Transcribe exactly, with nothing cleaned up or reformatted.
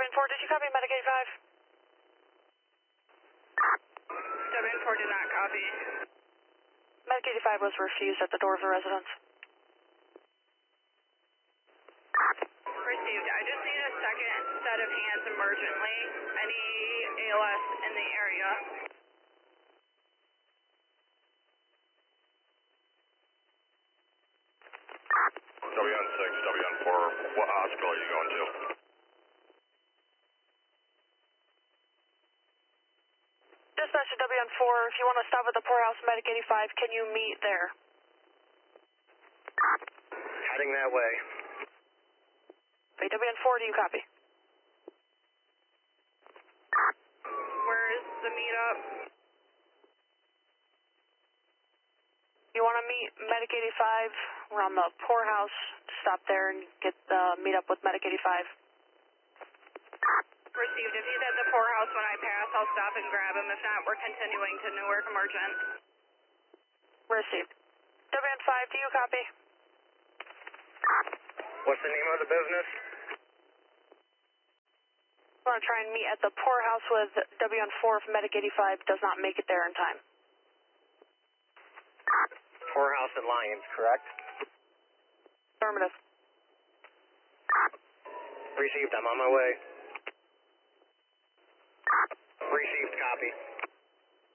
W N four, did you copy Medic eighty-five? W N four did not copy. Medic eighty-five was refused at the door of the residence. Received. I just need a second set of hands emergently. Any A L S in the area? W N six, W N four, what hospital are you going to? Dispatch to W N four, if you want to stop at the poorhouse, Medic eighty-five, can you meet there? Heading that way. Okay, W N four, do you copy? Where is the meetup? You want to meet Medic eighty-five? We're on the poorhouse. Stop there and get the meet up with Medic eighty-five. Received. If he's at the poorhouse when I pass, I'll stop and grab him. If not, we're continuing to Newark Emergent. Received. W N five, do you copy? What's the name of the business? I want to try and meet at the poorhouse with W N four if Medic eighty-five does not make it there in time. Poorhouse and Lions, correct? Affirmative. Received. I'm on my way. Received. Copy.